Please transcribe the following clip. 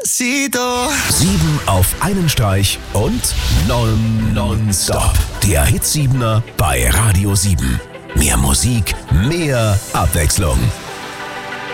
Sido. 7 auf einen Streich und nonstop. Der Hit 7er bei Radio 7. Mehr Musik, mehr Abwechslung.